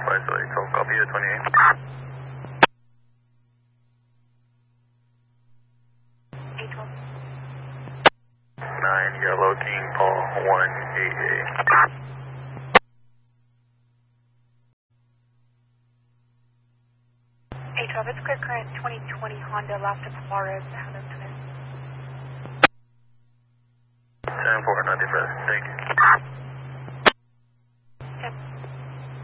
12, copy the 28. 812. 9, Yellow King, Paul 188. 812, it's clear current 2020 Honda Last Polaris, Hammond.